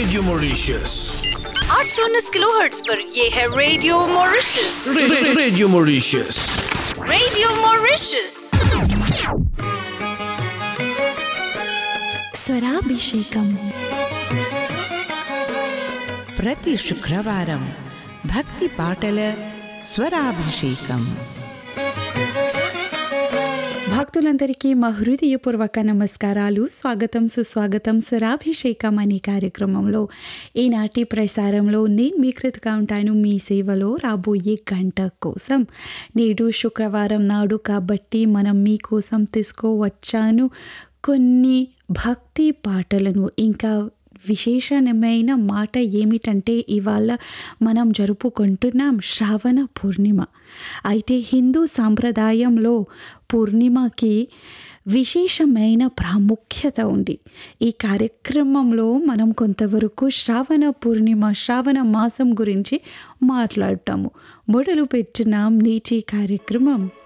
Radio Mauritius 819 kilohertz पर ये है radio Mauritius. Radio Mauritius. Radio Mauritius. Swarabhishekam ప్రతి శుక్రవారం భక్తి పాటల స్వరాభిషేకం. భక్తులందరికీ మా హృదయపూర్వక నమస్కారాలు, స్వాగతం సుస్వాగతం. స్వరాభిషేకం అనే కార్యక్రమంలో ఈనాటి ప్రసారంలో నేను మీ కృతగా ఉంటాను. మీ సేవలో రాబోయే గంట కోసం నేడు శుక్రవారం నాడు కాబట్టి మనం మీకోసం తీసుకువచ్చాను కొన్ని భక్తి పాటలను. ఇంకా విశేషమైన మాట ఏమిటంటే ఇవాళ మనం జరుపుకుంటున్నాం శ్రావణ పూర్ణిమ. అయితే హిందూ సాంప్రదాయంలో పూర్ణిమకి విశేషమైన ప్రాముఖ్యత ఉంది. ఈ కార్యక్రమంలో మనం కొంతవరకు శ్రావణ పూర్ణిమ, శ్రావణ మాసం గురించి మాట్లాడతాము. మొదలు పెట్టినాం నేటి కార్యక్రమం.